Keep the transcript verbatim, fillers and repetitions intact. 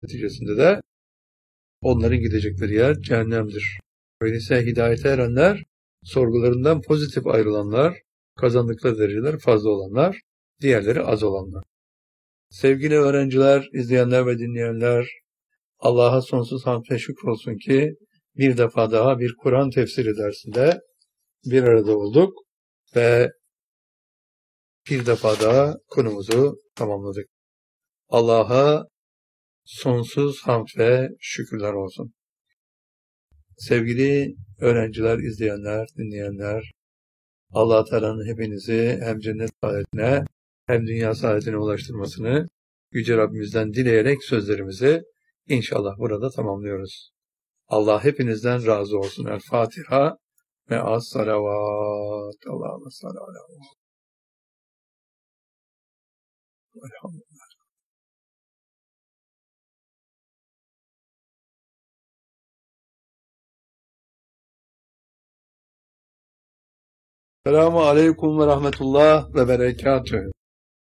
neticesinde de onların gidecekleri yer cehennemdir. Öyleyse hidayete erenler, sorgularından pozitif ayrılanlar, kazandıkları dereceler fazla olanlar, diğerleri az olanlar. Sevgili öğrenciler, izleyenler ve dinleyenler, Allah'a sonsuz hamd ve şükür olsun ki bir defa daha bir Kur'an tefsiri dersinde bir arada olduk ve bir defa daha konumuzu tamamladık. Allah'a sonsuz hamd ve şükürler olsun. Sevgili öğrenciler, izleyenler, dinleyenler, Allah Teala'nın hepinizi hem cennet saadetine hem dünya saadetine ulaştırmasını Yüce Rabbimizden dileyerek sözlerimizi inşallah burada tamamlıyoruz. Allah hepinizden razı olsun. El Fatiha ve as salavat. Allahümme salli ala Muhammed. Elhamdülillah. Selamun Aleyküm ve Rahmetullah ve Berekatühü.